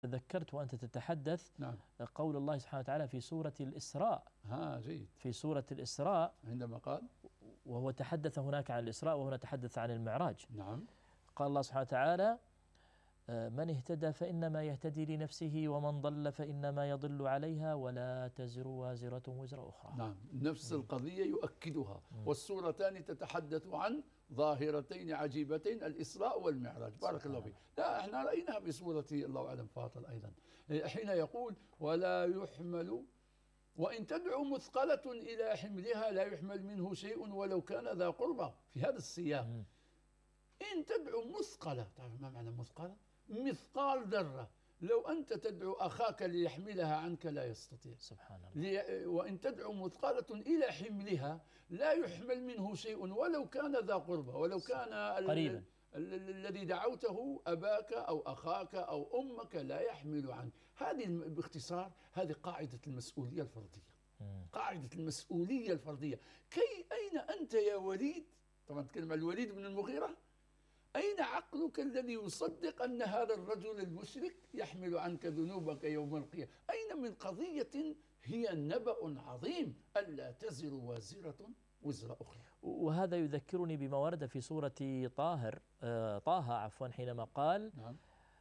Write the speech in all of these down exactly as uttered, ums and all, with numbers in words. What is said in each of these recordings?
تذكرت وأنت تتحدث نعم. قول الله سبحانه وتعالى في سورة الإسراء. ها جيد. في سورة الإسراء عندما قال، وهو تحدث هناك عن الإسراء وهنا تحدث عن المعراج. نعم. قال الله سبحانه وتعالى: من اهتدى فإنما يهتدي لنفسه ومن ضل فإنما يضل عليها ولا تزر وازرة وزر أخرى. نعم، نفس القضية يؤكدها. م. والسورتان تتحدث عن ظاهرتين عجيبتين، الإسراء والمعراج. بارك الله فيك. لا، احنا رأيناها بسورة الله أعلم فاطر أيضا، حين يقول: ولا يحمل وإن تدعو مثقلة إلى حملها لا يحمل منه شيء ولو كان ذا قربى. في هذا السياق م. إن تدعو مثقلة، تعرف ما معنى مثقلة؟ مثقال ذرة. لو أنت تدعو أخاك ليحملها عنك لا يستطيع. سبحان الله. وإن تدعو مثقلة إلى حملها لا يحمل منه شيء ولو كان ذا قربى، ولو كان قريبا الذي دعوته أباك أو أخاك أو أمك لا يحمل عنك. هذه باختصار هذه قاعدة المسؤولية الفردية. م. قاعدة المسؤولية الفردية. كي أين أنت يا وليد؟ طبعا تكلم عن الوليد بن المغيرة. أين عقلك الذي يصدق أن هذا الرجل المشرك يحمل عنك ذنوبك يوم القيامة؟ أين من قضية هي نبأ عظيم ألا تزر وازرة وزر أخرى؟ وهذا يذكرني بما ورد في سورة طاهر آه طه عفوا حينما قال: نعم.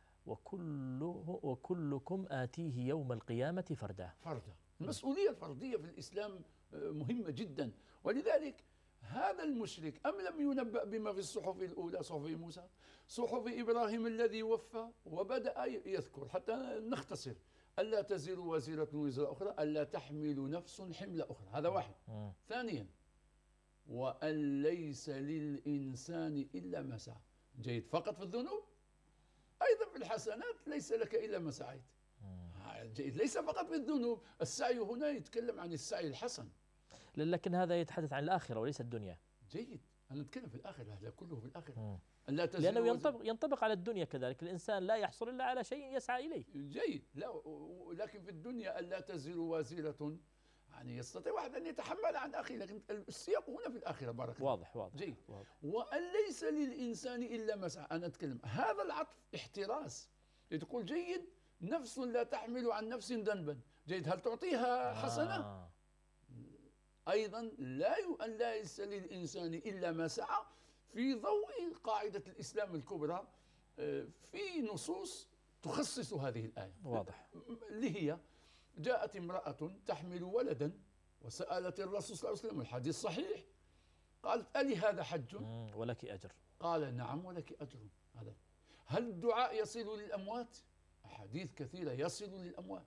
وكله وكلكم آتيه يوم القيامة فردا. فردا. المسؤولية الفردية في الإسلام مهمة جدا. ولذلك هذا المشرك أم لم ينبأ بما في الصحف الأولى، صحف موسى، صحف إبراهيم الذي وفى، وبدأ يذكر حتى نختصر: ألا تزر وازرة وزر أخرى، ألا تحمل نفس حمل أخرى. هذا واحد. م. ثانيا: وأن ليس للإنسان إلا ما سعى. جيد. فقط في الذنوب، أيضا في الحسنات ليس لك إلا ما سعيت. جيد. ليس فقط في الذنوب، السعي هنا يتكلم عن السعي الحسن، لكن هذا يتحدث عن الآخرة وليس الدنيا. جيد. أنا نتكلم في الآخرة، هذا كله في الآخرة. لا لأنه ينطبق, ينطبق على الدنيا كذلك. الإنسان لا يحصل إلا على شيء يسعى إليه. جيد. لا، لكن في الدنيا ألا تزر وازرة، يعني يستطيع واحد أن يتحمل عن أخيه، لكن السياق هنا في الآخرة. بارك الله. واضح واضح. جيد. واضح. وأن ليس للإنسان إلا ما سعى. أنا أتكلم هذا العطف احتراس، لتقول: جيد، نفس لا تحمل عن نفس ذنبا. جيد. هل تعطيها حسنة؟ آه. أيضا لا أن ليس للإنسان إلا ما سعى، في ضوء قاعدة الإسلام الكبرى في نصوص تخصص هذه الآية. واضح. اللي هي: جاءت امرأة تحمل ولدا وسألت الرسول صلى الله عليه وسلم، الحديث صحيح، قالت: ألي هذا حج؟ ولك أجر. قال: نعم ولك أجر. هذا. هل الدعاء يصل للأموات؟ أحاديث كثيرة يصل للأموات.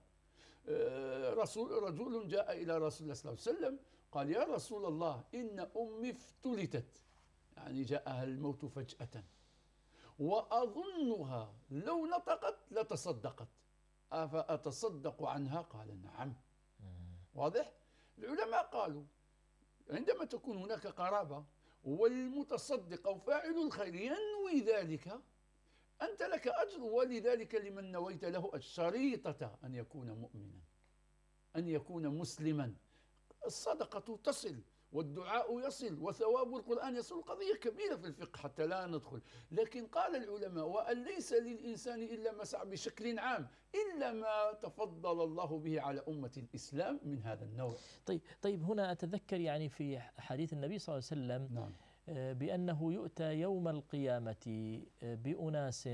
رسول رجل جاء إلى رسول الله صلى الله عليه وسلم قال: يا رسول الله، إن أمي افتلتت، يعني جاءها الموت فجأة، وأظنها لو نطقت لتصدقت، أفأتصدق عنها؟ قال: نعم. واضح؟ العلماء قالوا عندما تكون هناك قرابة والمتصدق أو فاعل الخير ينوي ذلك، أنت لك أجر، ولذلك لمن نويت له أجر. شريطة أن يكون مؤمنا، أن يكون مسلما. الصدقة تصل والدعاء يصل وثواب القرآن يصل. قضية كبيرة في الفقه حتى لا ندخل، لكن قال العلماء: وأن ليس للإنسان إلا ما سعى بشكل عام، إلا ما تفضل الله به على أمة الإسلام من هذا النوع. طيب طيب هنا أتذكر يعني في حديث النبي صلى الله عليه وسلم، نعم، بأنه يؤتى يوم القيامة بأناس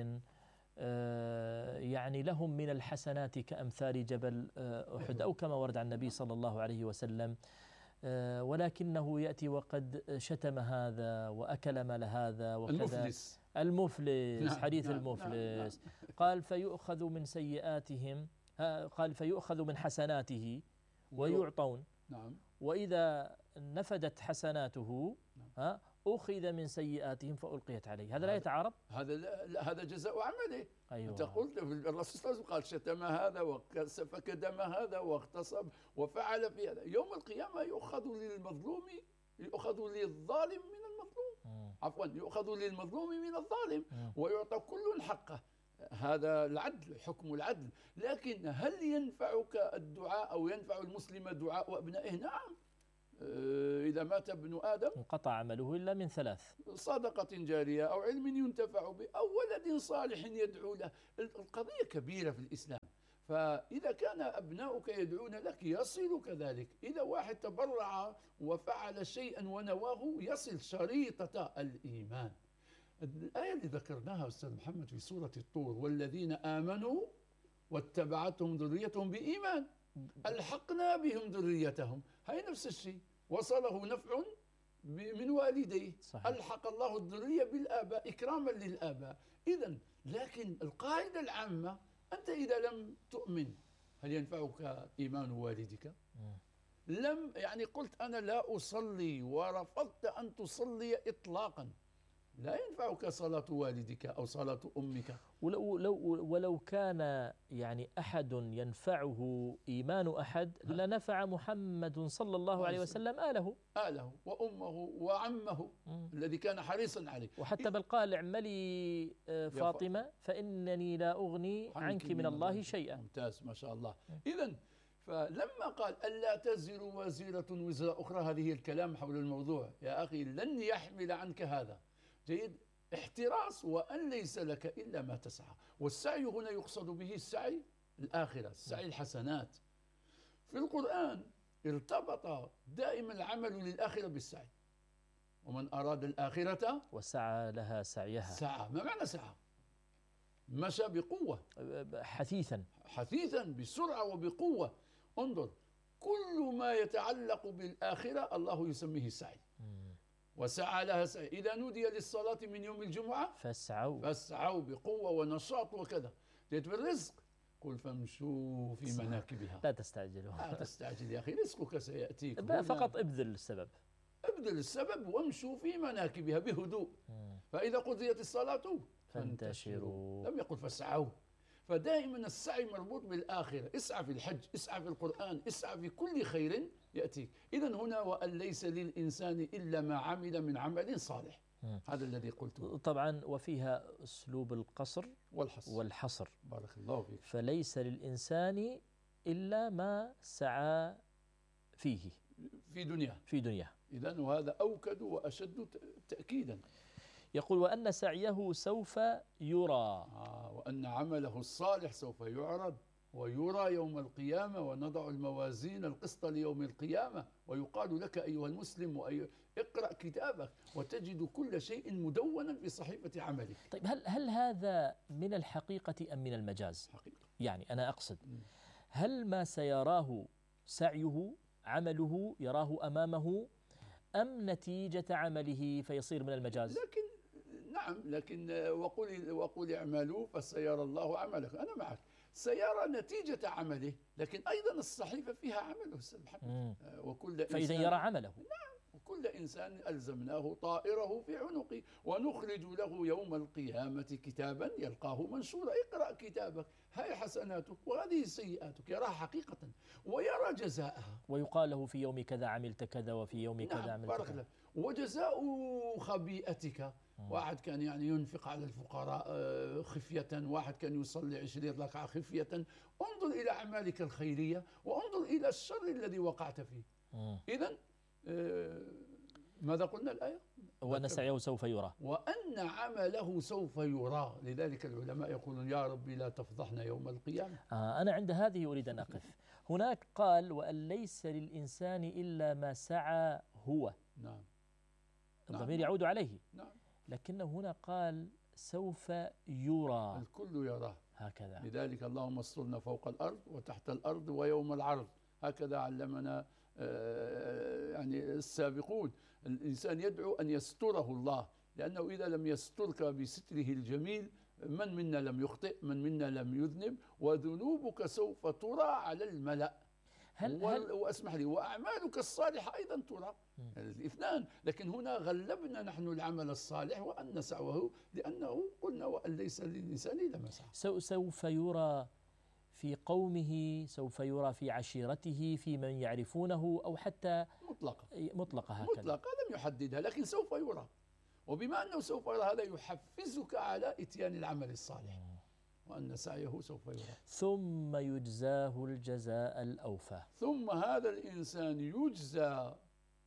يعني لهم من الحسنات كأمثال جبل أحد، أو كما ورد عن النبي صلى الله عليه وسلم، ولكنه يأتي وقد شتم هذا وأكل مال هذا وكذا. المفلس. المفلس. نعم. حديث نعم. المفلس. نعم. نعم. قال: فيؤخذ من سيئاتهم، قال: فيؤخذ من حسناته ويعطون. نعم. وإذا نفدت حسناته ها أخذ من سيئاتهم فألقيت عليه. هذا لا يتعارض؟ هذا لا، هذا جزاء عمله. أيوة. أنت قلت الرسول صلى الله عليه وسلم قال: شتم هذا وسفك دم هذا واغتصب وفعل في هذا. يوم القيامة يؤخذ للمظلوم، يؤخذ للظالم من المظلوم، م. عفوا يؤخذ للمظلوم من الظالم، م. ويعطى كل حقه. هذا العدل، حكم العدل. لكن هل ينفعك الدعاء أو ينفع المسلم دعاء أبنائه؟ نعم. آه، إذا مات ابن آدم انقطع عمله إلا من ثلاث: صدقة جارية أو علم ينتفع به أو ولد صالح يدعو له. القضية كبيرة في الإسلام، فإذا كان أبناؤك يدعون لك يصل كذلك. إذا واحد تبرع وفعل شيئا ونواه يصل شريطة الإيمان. الآية اللي ذكرناها أستاذ محمد في سورة الطور: والذين آمنوا واتبعتهم ذريتهم بإيمان ألحقنا بهم ذريتهم، هاي نفس الشيء، وصله نفع من والديه. صحيح. ألحق الله الذرية بالآباء إكراما للآباء. إذن لكن القاعدة العامة: أنت إذا لم تؤمن هل ينفعك إيمان والدك؟ لم يعني قلت أنا لا أصلي ورفضت أن تصلي إطلاقا، لا ينفعك صلاة والدك أو صلاة أمك. ولو, لو ولو كان يعني أحد ينفعه إيمان أحد لنفع محمد صلى الله عليه وسلم آله آله وأمه وعمه مم. الذي كان حريصا عليه. وحتى بل قال: اعملي فاطمة فإنني لا أغني عنك من الله شيئا. ممتاز ما شاء الله. إذن فلما قال ألا تزر وازرة وزر أخرى، هذه الكلام حول الموضوع يا أخي لن يحمل عنك هذا. جيد، احتراس وأن ليس لك إلا ما تسعى. والسعي هنا يقصد به السعي الآخرة، السعي الحسنات. في القرآن ارتبط دائما العمل للآخرة بالسعي: ومن أراد الآخرة وسعى لها سعيها. سعى، ما معنى سعى؟ مشى بقوة، حثيثا حثيثا بسرعة وبقوة. انظر، كل ما يتعلق بالآخرة الله يسميه سعي. وسعى لها سعي. إذا نودي للصلاة من يوم الجمعة فاسعوا فاسعوا بقوة ونشاط وكذا. جئت بالرزق قل فامشوا في مناكبها. لا تستعجلوا. لا تستعجل يا أخي، رزقك سيأتيك. فقط ابذل السبب، ابذل السبب وامشوا في مناكبها بهدوء. فإذا قضيت الصلاة فانتشروا، لم يقل فاسعوا. فدائما السعي مربوط بالآخرة. اسعى في الحج، اسعى في القرآن، اسعى في كل خير يأتيك. إذن هنا وأن ليس للإنسان إلا ما عمل من عمل صالح. م. هذا الذي قلته. طبعا وفيها أسلوب القصر والحصر, والحصر. بارك الله فيك. فليس للإنسان إلا ما سعى فيه في دنياه في دنياه. إذن وهذا أوكد وأشد تأكيدا. يقول: وأن سعيه سوف يرى. آه وأن عمله الصالح سوف يعرض ويرى يوم القيامة، ونضع الموازين القسط ليوم القيامة، ويقال لك أيها المسلم وأي اقرأ كتابك وتجد كل شيء مدونا في صحيفة عملك. طيب هل هل هذا من الحقيقة أم من المجاز؟ حقيقة. يعني أنا أقصد هل ما سيراه سعيه عمله يراه أمامه أم نتيجة عمله فيصير من المجاز؟ لكن نعم، لكن وقل وقل اعملوا فسيرى الله عملكم. أنا معك، سيرى نتيجة عمله، لكن أيضا الصحيفة فيها عمله أستاذ محمد. وكل فإذا يرى عمله. نعم، وكل إنسان ألزمناه طائره في عنقه ونخرج له يوم القيامة كتابا يلقاه منشورا. اقرأ كتابك، هاي حسناتك وهذه سيئاتك، يراها حقيقة ويرى جزاءها. ويقال له في يوم كذا عملت كذا وفي يوم كذا نعم عملت كذا. وجزاء خبيئتك، واحد كان يعني ينفق على الفقراء خفية، واحد كان يصلي عشرين ركعة خفية. انظر إلى أعمالك الخيرية وانظر إلى الشر الذي وقعت فيه. إذن ماذا قلنا الآية؟ وأن سعيه سوف يرى، وأن عمله سوف يرى. لذلك العلماء يقولون يا ربي لا تفضحنا يوم القيامة. آه أنا عند هذه أريد أن أقف. هناك قال: وأن ليس للإنسان إلا ما سعى هو. نعم، الضمير نعم. يعود عليه. نعم. لكنه هنا قال سوف يرى، الكل يراه هكذا. لذلك اللهم استرنا فوق الأرض وتحت الأرض ويوم العرض، هكذا علمنا يعني السابقون. الإنسان يدعو أن يستره الله، لأنه إذا لم يسترك بستره الجميل من منا لم يخطئ، من منا لم يذنب، وذنوبك سوف ترى على الملأ. هل هل واسمح لي وأعمالك الصالحة أيضا ترى. الاثنان، لكن هنا غلبنا نحن العمل الصالح وأن نسعه، لأنه قلنا وأن ليس للإنسان إلا ما سعى. سوف يرى في قومه، سوف يرى في عشيرته، في من يعرفونه، أو حتى مطلقة مطلقة هكذا. مطلقة لم يحددها، لكن سوف يرى. وبما أنه سوف يرى هذا يحفزك على إتيان العمل الصالح، وأن سعيه سوف يرى. ثم يجزاه الجزاء الأوفى. ثم هذا الإنسان يجزى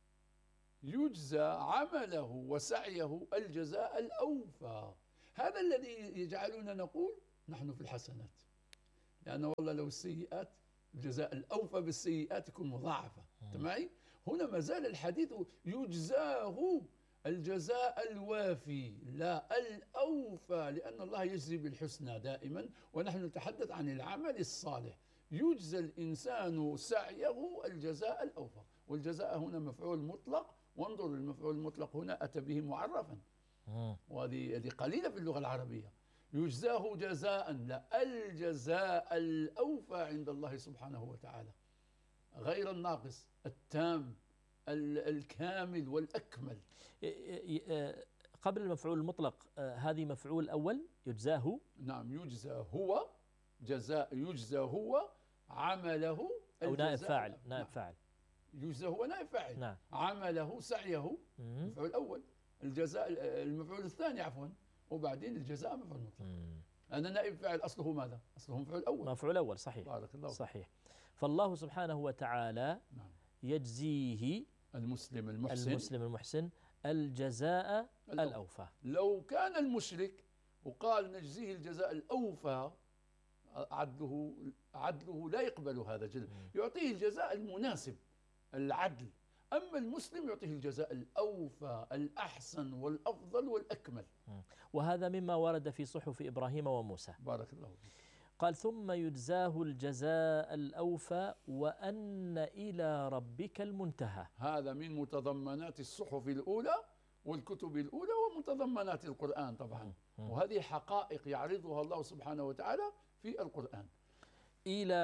يجزى عمله وسعيه الجزاء الأوفى. هذا الذي يجعلنا نقول نحن في الحسنات، لأن والله لو السيئات الجزاء الأوفى بالسيئات يكون مضاعفة. أنت معي؟ هنا ما زال الحديث يجزاه الجزاء الوافي لا الأوفى، لأن الله يجزي بالحسنى دائما، ونحن نتحدث عن العمل الصالح. يجزى الإنسان سعيه الجزاء الأوفى، والجزاء هنا مفعول مطلق، وانظر المفعول المطلق هنا أتى به معرفا، وهذه هذه قليلة في اللغة العربية. يجزاه جزاء لا الجزاء الأوفى عند الله سبحانه وتعالى، غير الناقص، التام الكامل والأكمل. قبل المفعول المطلق هذه مفعول أول يجزاه. نعم، يجزى هو جزاء، يجزى هو عمله أو نائب فاعل. نائب نعم. فاعل يجزى هو نائب فاعل. نعم. عمله سعيه المفعول الأول، الجزاء المفعول الثاني عفوا، وبعدين الجزاء مفعول مطلق. أنا نائب فاعل أصله ماذا؟ أصله مفعول أول. مفعول أول صحيح. بارك الله. صحيح. فالله سبحانه وتعالى نعم. يجزيه المسلم المحسن المسلم المحسن الجزاء الأوفى. لو كان المشرك وقال نجزيه الجزاء الأوفى، عدله عدله لا يقبل هذا الجزاء، يعطيه الجزاء المناسب العدل. أما المسلم يعطيه الجزاء الأوفى الأحسن والأفضل والأكمل. وهذا مما ورد في صحف إبراهيم وموسى. بارك الله فيك. قال ثم يجزاه الجزاء الأوفى وأن إلى ربك المنتهى. هذا من متضمنات الصحف الأولى والكتب الأولى ومتضمنات القرآن طبعا. وهذه حقائق يعرضها الله سبحانه وتعالى في القرآن. إلى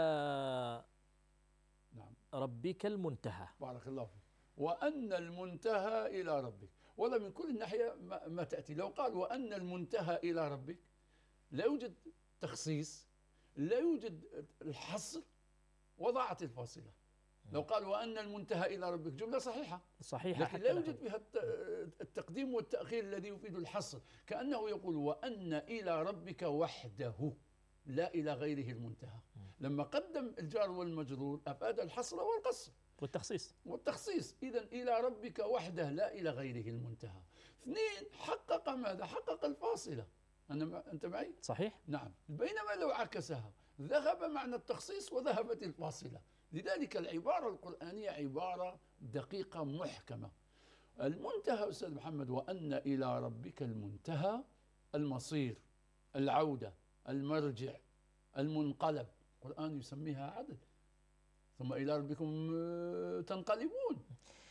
نعم ربك المنتهى. بارك الله فيك. وأن المنتهى إلى ربك، ولا من كل ناحية ما, ما تأتي. لو قال وأن المنتهى إلى ربك لا يوجد تخصيص، لا يوجد الحصر، وضعت الفاصلة. لو قال وأن المنتهى إلى ربك جملة صحيحة صحيحة، لكن لا يوجد فيها التقديم والتأخير الذي يفيد الحصر، كأنه يقول وأن إلى ربك وحده لا إلى غيره المنتهى. لما قدم الجار والمجرور أفاد الحصر والقصر والتخصيص والتخصيص. إذن إلى ربك وحده لا إلى غيره المنتهى. اثنين، حقق ماذا؟ حقق الفاصلة. أنا أنت معي؟ صحيح. نعم. بينما لو عكسها ذهب معنى التخصيص وذهبت الفاصلة. لذلك العبارة القرآنية عبارة دقيقة محكمة. المنتهى أستاذ محمد، وأن إلى ربك المنتهى، المصير، العودة، المرجع، المنقلب. القرآن يسميها عدل. ثم إلى ربكم تنقلبون.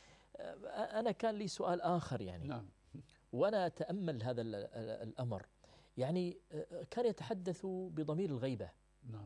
أنا كان لي سؤال آخر يعني. نعم. وأنا أتأمل هذا الأمر، يعني كان يتحدث بضمير الغيبة. نعم.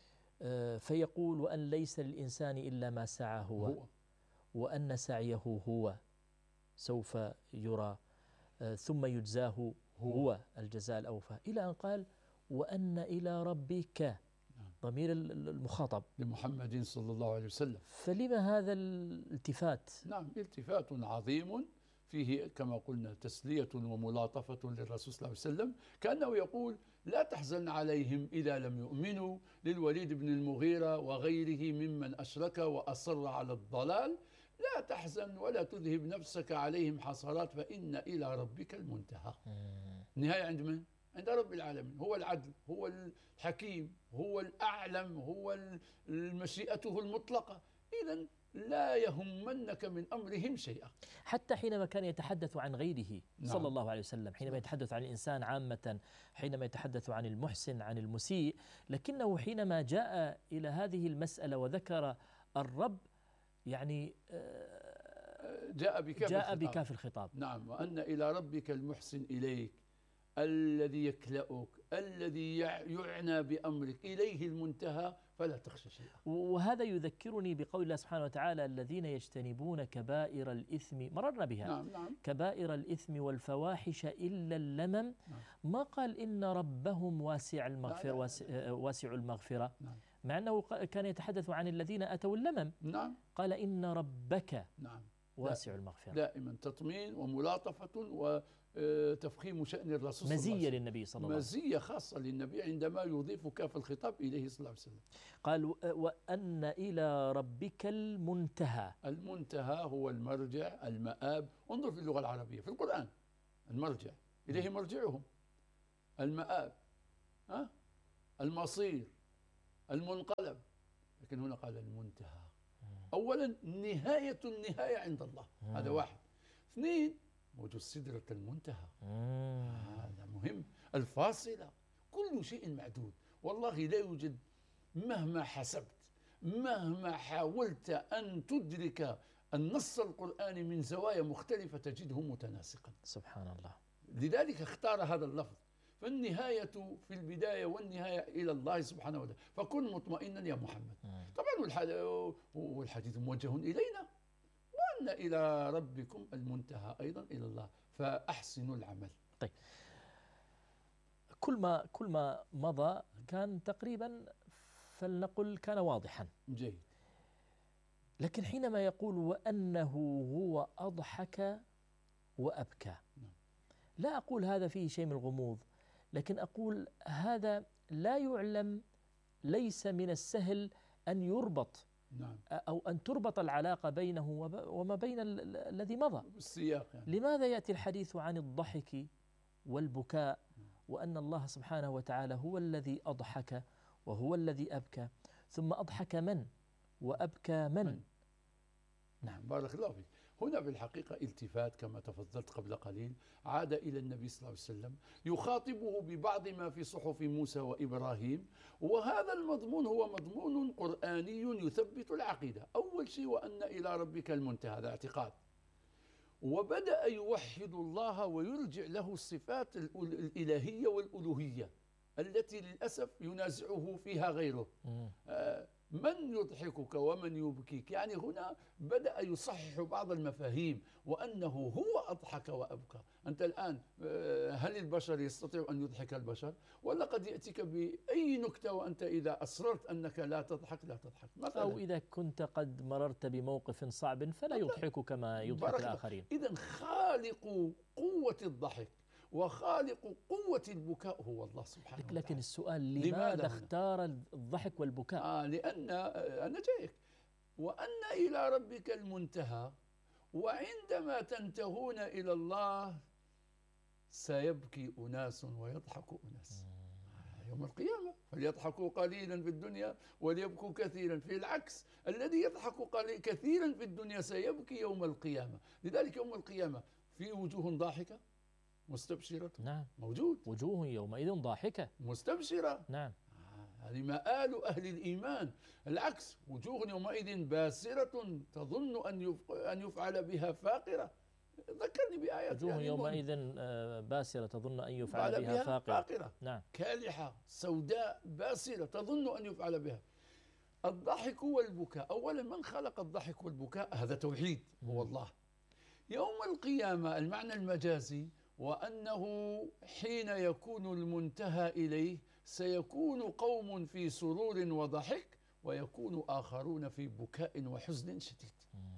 فيقول وأن ليس للإنسان إلا ما سعى هو, هو. وأن سعيه هو سوف يرى ثم يجزاه هو, هو الجزاء الأوفى، إلى أن قال وأن إلى ربك، ضمير المخاطب لمحمد صلى الله عليه وسلم. فلما هذا الالتفات؟ نعم، التفات عظيم فيه كما قلنا تسلية وملاطفة للرسول صلى الله عليه وسلم، كأنه يقول لا تحزن عليهم إذا لم يؤمنوا. للوليد بن المغيرة وغيره ممن أشرك وأصر على الضلال، لا تحزن ولا تذهب نفسك عليهم حسرات فإن إلى ربك المنتهى. النهاية عند من؟ عند رب العالمين. هو العدل، هو الحكيم، هو الأعلم، هو مشيئته المطلقة. إذن لا يهمنك من أمرهم شيئا. حتى حينما كان يتحدث عن غيره نعم. صلى الله عليه وسلم، حينما يتحدث عن الإنسان عامة، حينما يتحدث عن المحسن عن المسيء، لكنه حينما جاء إلى هذه المسألة وذكر الرب يعني جاء بكاف جاء الخطاب. بكاف الخطاب. نعم. وأن إلى ربك المحسن إليك الذي يكلأك الذي يعنى بأمرك إليه المنتهى فلا تخشى شيئا. وهذا يذكرني بقول الله سبحانه وتعالى الذين يجتنبون كبائر الإثم، مررنا بها. نعم نعم. كبائر الإثم والفواحش إلا اللمم. نعم. ما قال إن ربهم واسع المغفرة، واسع, واسع المغفرة. نعم. مع أنه كان يتحدث عن الذين أتوا اللمم. نعم. قال إن ربك نعم واسع المغفرة، دائما تطمين وملاطفة وتفخيم شأن الرسول، مزية للنبي صلى الله عليه وسلم، مزية خاصة للنبي عندما يضيف كاف الخطاب إليه صلى الله عليه وسلم. قال وأن إلى ربك المنتهى. المنتهى هو المرجع، المآب. انظر في اللغة العربية في القرآن، المرجع إليه مرجعهم، المآب، ها؟ المصير، المنقلب، لكن هنا قال المنتهى. أولا نهاية النهاية عند الله، هذا واحد. اثنين موجود سدرة المنتهى، هذا مهم. الفاصلة، كل شيء معدود، والله لا يوجد مهما حسبت، مهما حاولت أن تدرك النص القرآني من زوايا مختلفة تجده متناسقا. سبحان الله. لذلك اختار هذا اللفظ، فالنهاية في البداية والنهاية إلى الله سبحانه وتعالى، فكن مطمئنا يا محمد. طبعا والحديث موجه إلينا، وأن إلى ربكم المنتهى أيضا إلى الله، فأحسنوا العمل. طيب، كل ما كل ما مضى كان تقريبا فلنقل كان واضحا جيد، لكن حينما يقول وأنه هو أضحك وأبكى، لا أقول هذا فيه شيء من الغموض، لكن أقول هذا لا يعلم، ليس من السهل أن يربط، نعم، أو أن تربط العلاقة بينه وما بين الذي مضى بالسياق. يعني لماذا يأتي الحديث عن الضحك والبكاء، وأن الله سبحانه وتعالى هو الذي أضحك وهو الذي أبكى، ثم أضحك من وأبكى من, من؟ نعم، بارك الله فيك. هنا بالحقيقة التفات كما تفضلت قبل قليل، عاد إلى النبي صلى الله عليه وسلم يخاطبه ببعض ما في صحف موسى وإبراهيم، وهذا المضمون هو مضمون قرآني يثبت العقيدة. أول شيء وأن إلى ربك المنتهى، هذا اعتقاد، وبدأ يوحد الله ويرجع له الصفات الإلهية والألوهية التي للأسف ينازعه فيها غيره. آه من يضحكك ومن يبكيك، يعني هنا بدأ يصحح بعض المفاهيم، وأنه هو أضحك وأبكى. أنت الآن هل البشر يستطيع أن يضحك البشر؟ ولا قد يأتيك بأي نكتة وأنت إذا أصررت أنك لا تضحك لا تضحك مثلا، أو إذا كنت قد مررت بموقف صعب فلا يضحك كما يضحك الآخرين. إذن خالق قوة الضحك وخالق قوة البكاء هو الله سبحانه وتعالى. لكن السؤال لماذا اختار الضحك والبكاء؟ آه لأن أنا جايك، وأن إلى ربك المنتهى، وعندما تنتهون إلى الله سيبكي أناس ويضحك أناس يوم القيامة، فليضحكوا قليلا في الدنيا وليبكوا كثيرا. في العكس، الذي يضحك كثيرا في الدنيا سيبكي يوم القيامة. لذلك يوم القيامة في وجوه ضاحكة مستبشرة، نعم، موجود وجوه يومئذ ضاحكة مستبشرة، نعم، هذه مآل أهل الإيمان. العكس، وجوه يومئذ باسرة تظن أن أن يفعل بها فاقرة. ذكرني بآيات، وجوه يعني يومئذ باسرة تظن أن يفعل بها, بها فاقرة. فاقرة، نعم، كالحة سوداء باسرة تظن أن يفعل بها. الضحك والبكاء، أولا من خلق الضحك والبكاء؟ هذا توحيد، هو الله. يوم القيامة المعنى المجازي، وأنه حين يكون المنتهى إليه سيكون قوم في سرور وضحك، ويكون آخرون في بكاء وحزن شديد.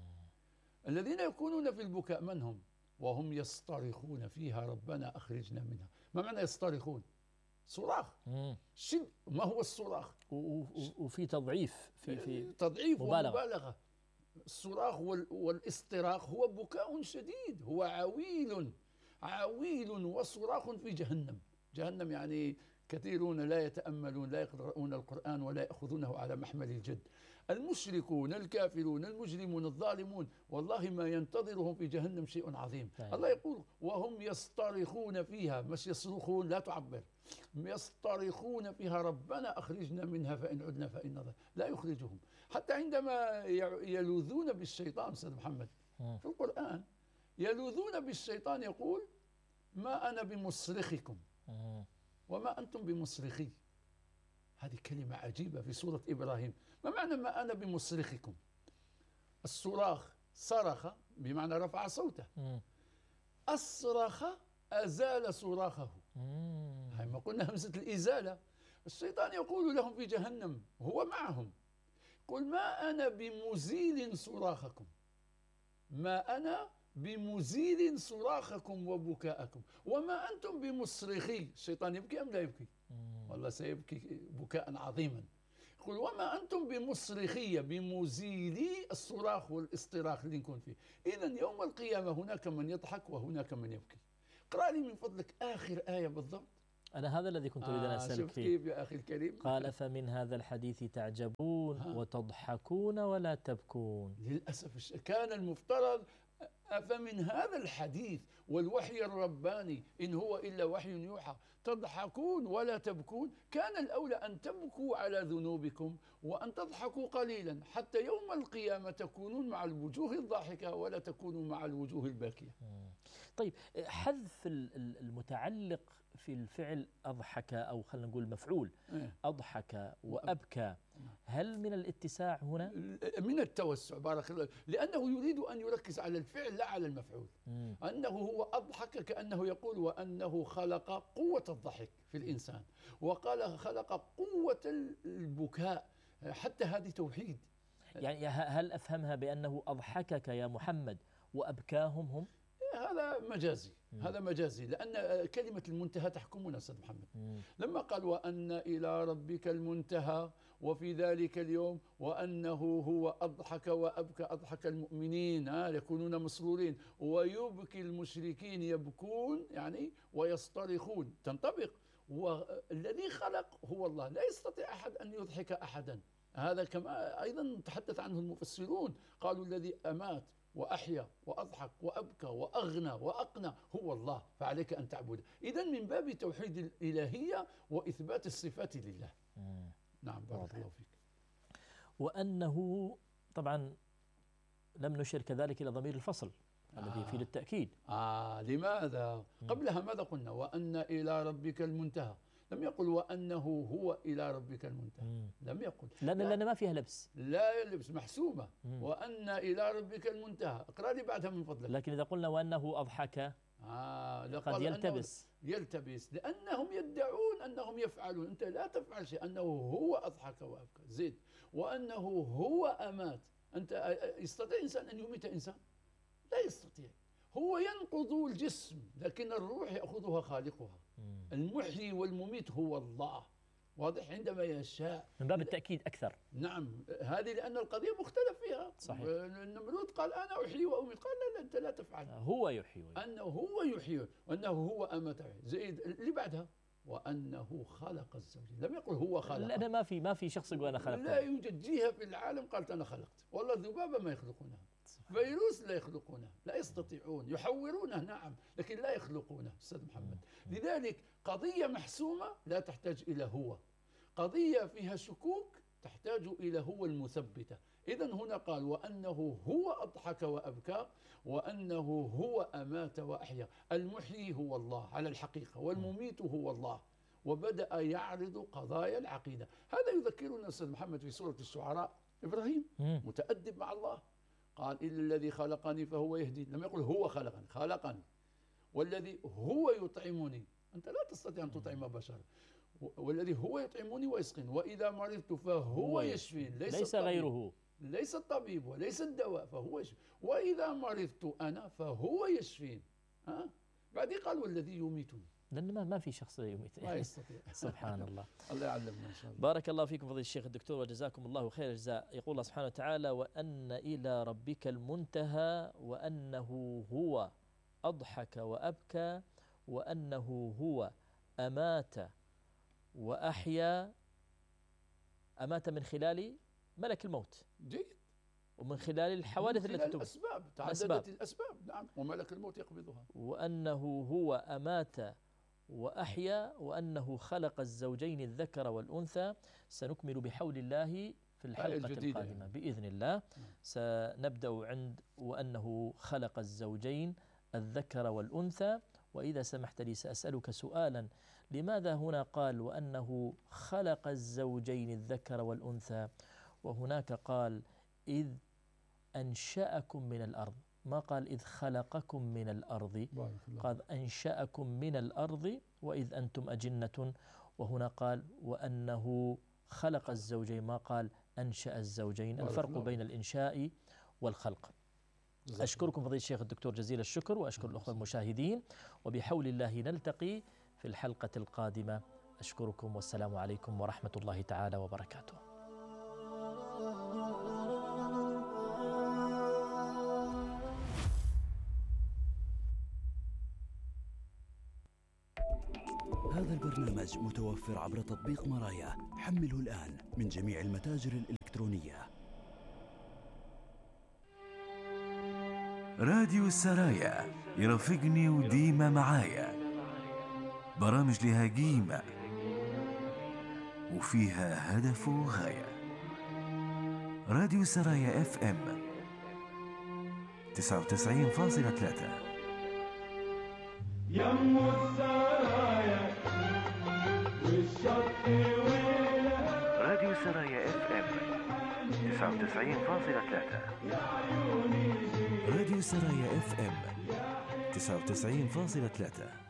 الذين يكونون في البكاء من هم؟ وهم يصطرخون فيها ربنا أخرجنا منها. ما معنى يصطرخون؟ صراخ شد. ما هو الصراخ؟ وفي تضعيف، في في تضعيف مبالغة. ومبالغة. الصراخ والاصطراخ هو بكاء شديد، هو عويل عويل وصراخ في جهنم. جهنم يعني كثيرون لا يتأملون، لا يقرؤون القرآن ولا يأخذونه على محمل الجد. المشركون الكافرون المجرمون الظالمون والله ما ينتظرهم في جهنم شيء عظيم. طيب. الله يقول وهم يصطرخون فيها، مش يصرخون، لا تعبر، يصطرخون فيها ربنا أخرجنا منها فإن عدنا فإن لا يخرجهم. حتى عندما يلوذون بالشيطان سيد محمد في القرآن، يلوذون بالشيطان يقول ما أنا بمصرخكم وما أنتم بمصرخي. هذه كلمة عجيبة في سورة إبراهيم. ما معنى ما أنا بمصرخكم؟ الصراخ صرخ بمعنى رفع صوته، أصرخ أزال صراخه. هاي ما قلنا همزة الإزالة. الشيطان يقول لهم في جهنم هو معهم، قل ما أنا بمزيل صراخكم. ما أنا بمزيل صراخكم وبكاءكم وما أنتم بمصرخي. الشيطان يبكي أم لا يبكي؟ والله سيبكي بكاء عظيما. يقول وما أنتم بمصرخية بمزيلي الصراخ والاصطراخ اللي نكون فيه. إذا يوم القيامة هناك من يضحك وهناك من يبكي. اقرأ لي من فضلك آخر آية بالضبط. أنا هذا الذي كنت أريد أن أسألك فيه. كيف يا أخي الكريم؟ قال فمن هذا الحديث تعجبون ها. وتضحكون ولا تبكون. للأسف كان المفترض أفمن هذا الحديث والوحي الرباني إن هو إلا وحي يوحى تضحكون ولا تبكون. كان الأولى أن تبكوا على ذنوبكم وأن تضحكوا قليلا حتى يوم القيامة تكونون مع الوجوه الضاحكة ولا تكونوا مع الوجوه الباكية. طيب حذف المتعلق في الفعل أضحك أو خلينا نقول مفعول أضحك وأبكى، هل من الاتساع هنا؟ من التوسع بارك الله، لأنه يريد أن يركز على الفعل لا على المفعول. مم. أنه هو أضحك كأنه يقول وأنه خلق قوة الضحك في الإنسان وقال خلق قوة البكاء، حتى هذه توحيد. يعني هل أفهمها بأنه أضحكك يا محمد وأبكاهم هم؟ هذا مجازي. مم. هذا مجازي لأن كلمة المنتهى تحكمنا أستاذ محمد. مم. لما قال وأن إلى ربك المنتهى وفي ذلك اليوم وأنه هو أضحك وأبكى، أضحك المؤمنين يكونون مسرورين ويبكي المشركين يبكون يعني ويصطرخون، تنطبق. والذي خلق هو الله، لا يستطيع أحد أن يضحك أحدا. هذا كما أيضا تحدث عنه المفسرون، قالوا الذي أمات وأحيا وأضحك وأبكى وأغنى وأقنى هو الله، فعليك أن تعبده. إذن من باب توحيد الإلهية وإثبات الصفات لله. مم. نعم بارك الله فيك. وأنه طبعا لم نشر كذلك إلى ضمير الفصل آه. الذي يفيد التأكيد. آه لماذا؟ مم. قبلها ماذا قلنا؟ وأن إلى ربك المنتهى، لم يقل وأنه هو إلى ربك المنتهى. مم. لم يقل، لأن لأن ما فيها لبس، لا لبس، محسومة. مم. وأن إلى ربك المنتهى، اقرأ لي بعدها من فضلك. لكن إذا قلنا وأنه أضحك آه قد يلتبس. يلتبس لأنهم يدعون أنهم يفعلون، أنت لا تفعل شيء. أنه هو أضحك وأبكى، زيد. وأنه هو أمات، أنت يستطيع إنسان أن يميت إنسان؟ لا يستطيع. هو ينقض الجسم لكن الروح يأخذها خالقها. مم. المحيي والمميت هو الله، واضح، عندما يشاء. من باب التأكيد أكثر. نعم، هذه لأن القضية مختلف فيها. صحيح. النمرود قال أنا أحيي وأميت، قال لا, لا أنت لا تفعل. هو يحيي ويميت. أنه هو يحيي وأنه هو أمات. زيد اللي بعدها وأنه خلق الزوجين، لم يقل هو خلق. لا ما في ما في شخص يقول أنا خلقت. لا يوجد جهة في العالم قالت أنا خلقت. والله الذبابة ما يخلقونها، فيروس لا يخلقونه، لا يستطيعون، يحورونه نعم لكن لا يخلقونه أستاذ محمد. لذلك قضية محسومة لا تحتاج إلى هو، قضية فيها شكوك تحتاج إلى هو المثبتة. إذن هنا قال وأنه هو أضحك وأبكى وأنه هو أمات وأحيا. المحيي هو الله على الحقيقة والمميت هو الله، وبدأ يعرض قضايا العقيدة. هذا يذكرنا أستاذ محمد في سورة الشعراء إبراهيم متأدب مع الله، قال إلا الذي خلقني فهو يهدي، لم يقل هو خلقني، خلقني. والذي هو يطعمني، أنت لا تستطيع أن تطعم بشر. والذي هو يطعمني ويسقين، وإذا مرضت فهو يشفين، ليس, ليس غيره، ليس الطبيب وليس الدواء، فهو يشفين. وإذا مرضت أنا فهو يشفين. ها؟ بعدين قال والذي يميتني، لأن ما ما في شخص يميت، ما يستطيع. سبحان الله. الله يعلمنا إن شاء الله. بارك الله فيكم فضيلة الشيخ الدكتور وجزاكم الله خير الجزاء. يقول الله سبحانه وتعالى وأن إلى ربك المنتهى وأنه هو أضحك وأبكى وأنه هو أمات وأحيا. أمات من خلال ملك الموت، جيد، ومن خلال الحوادث التي تتم، الأسباب، تعددت الأسباب، نعم، وملك الموت يقبضها. وأنه هو أمات وأحيا وأنه خلق الزوجين الذكر والأنثى. سنكمل بحول الله في الحلقة القادمة بإذن الله. سنبدأ عند وأنه خلق الزوجين الذكر والأنثى. وإذا سمحت لي سأسألك سؤالا، لماذا هنا قال وأنه خلق الزوجين الذكر والأنثى وهناك قال إذ أنشأكم من الأرض؟ ما قال إذ خلقكم من الأرض، قال أنشأكم من الأرض وإذ أنتم أجنة، وهنا قال وأنه خلق الزوجين، ما قال أنشأ الزوجين. الفرق بين الإنشاء والخلق. أشكركم فضيلة الشيخ الدكتور جزيل الشكر، وأشكر الأخوة المشاهدين، وبحول الله نلتقي في الحلقة القادمة. أشكركم والسلام عليكم ورحمة الله تعالى وبركاته. هذا البرنامج متوفر عبر تطبيق مرايا، حمله الآن من جميع المتاجر الإلكترونية. راديو السرايا يرافقني وديما معايا، برامج لها قيمة وفيها هدف وغاية. راديو السرايا اف ام تسعة وتسعين فاصلة ثلاثة. يم السرايا والشط ويلها. راديو السرايا اف ام تسعة وتسعين فاصلة ثلاثة. راديو السرايا اف ام تسعة وتسعين فاصلة ثلاثة.